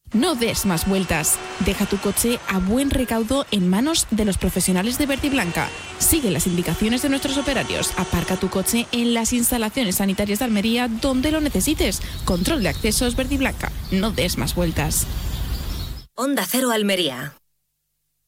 No des más vueltas. Deja tu coche a buen recaudo en manos de los profesionales de Verde y Blanca. Sigue las indicaciones de nuestros operarios. Aparca tu coche en las instalaciones sanitarias de Almería donde lo necesites. Control de accesos Verde y Blanca. No des más vueltas. Onda Cero Almería.